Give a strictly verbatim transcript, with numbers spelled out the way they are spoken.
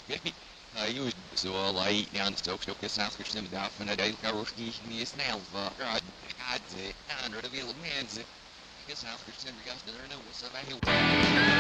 أيوة والله يعني ستوك ستوك يسنع سكش نبدأ فأنا دايل كاروشكي يسنع فقعد قعد زي أنا ربي المنزل يسنع سكش نبدأ فأنا وصباحي